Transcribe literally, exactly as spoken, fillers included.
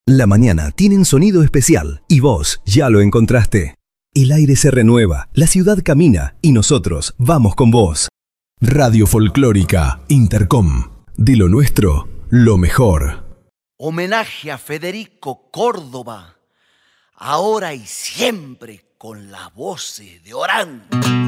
La mañana tiene un sonido especial y vos ya lo encontraste. El aire se renueva, la ciudad camina y nosotros vamos con vos. Radio Folclórica Intercom. De lo nuestro, lo mejor. Homenaje a Federico Córdoba, ahora y siempre con las voces de Orán.